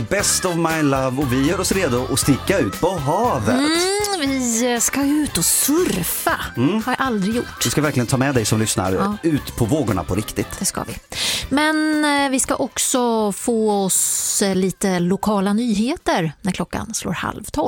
Best of my love och vi gör oss redo att sticka ut på havet. Vi ska ut och surfa. Har jag aldrig gjort. Du ska verkligen ta med dig som lyssnar ut på vågorna på riktigt. Det ska vi. Men vi ska också få oss lite lokala nyheter när klockan slår 11:30.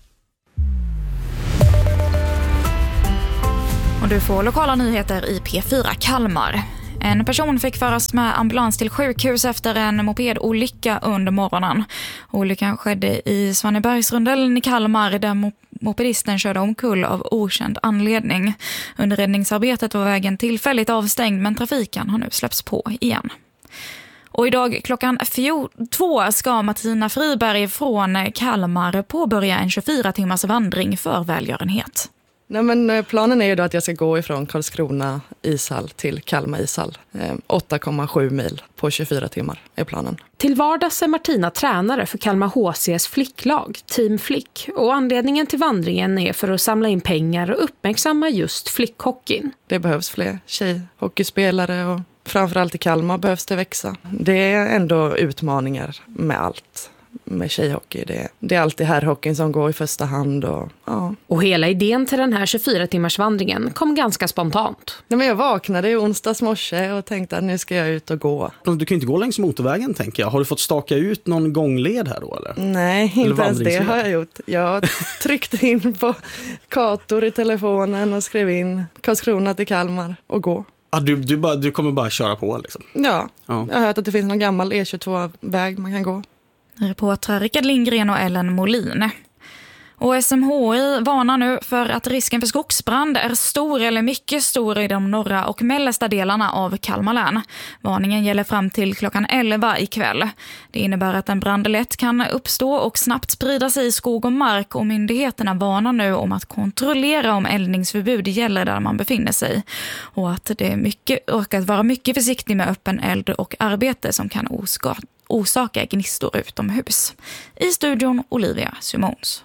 Och du får lokala nyheter i P4 Kalmar. En person fick föras med ambulans till sjukhus efter en mopedolycka under morgonen. Olyckan skedde i Svannebergsrundellen i Kalmar där mopedisten körde omkull av okänd anledning. Under räddningsarbetet var vägen tillfälligt avstängd men trafiken har nu släppts på igen. Och idag klockan 2 ska Martina Friberg från Kalmar påbörja en 24-timmars vandring för välgörenhet. Nej, men planen är ju då att jag ska gå ifrån Karlskrona ishall till Kalmar ishall. 8,7 mil på 24 timmar är planen. Till vardags är Martina tränare för Kalmar HCs flicklag, Team Flick. Och anledningen till vandringen är för att samla in pengar och uppmärksamma just flickhockeyn. Det behövs fler tjejhockeyspelare och framförallt i Kalmar behövs det växa. Det är ändå utmaningar med allt. Med tjejhockey. Det är alltid herrhockeyn som går i första hand. Och hela idén till den här 24-timmars vandringen kom ganska spontant. Nej, men jag vaknade i onsdags morse och tänkte att nu ska jag ut och gå. Du kan inte gå längs motorvägen, tänker jag. Har du fått staka ut någon gångled här då? Eller? Nej, inte ens det har jag gjort. Jag tryckte in på kartor i telefonen och skrev in Karlskrona till Kalmar och gå. Du kommer bara köra på liksom? Ja, jag har hört att det finns någon gammal E22-väg man kan gå. Reportrar Rickard Lindgren och Ellen Molin. Och SMHI varnar nu för att risken för skogsbrand är stor eller mycket stor i de norra och mellersta delarna av Kalmar län. Varningen gäller fram till klockan 11 ikväll. Det innebär att en brand lätt kan uppstå och snabbt sprida sig i skog och mark, och myndigheterna varnar nu om att kontrollera om eldningsförbud gäller där man befinner sig. Och att vara mycket försiktig med öppen eld och arbete som kan orsaka gnistor utomhus. I studion Olivia Simons.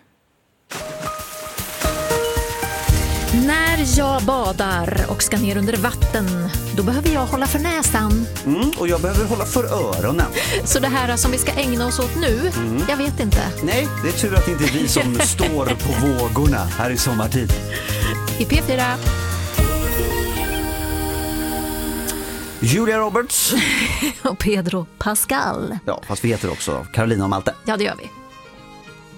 När jag badar och ska ner under vatten, då behöver jag hålla för näsan. Och jag behöver hålla för öronen. Så det här som vi ska ägna oss åt nu, jag vet inte. Nej, det är tur att det inte är vi som står på vågorna här i sommartid. I P4. Julia Roberts. Och Pedro Pascal. Ja, fast vi heter också Carolina och Malte. Ja, det gör vi.